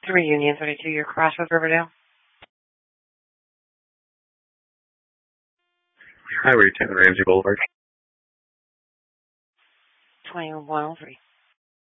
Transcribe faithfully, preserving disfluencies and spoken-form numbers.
three Union thirty-two, your Crossroads, Riverdale. Highway ten, Ramsey Boulevard. twenty-one oh three.